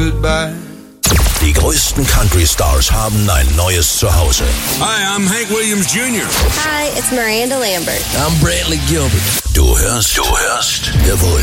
goodbye. Die größten Country-Stars haben ein neues Zuhause. Hi, I'm Hank Williams Jr. Hi, it's Miranda Lambert. I'm Brantley Gilbert. Du hörst, jawohl,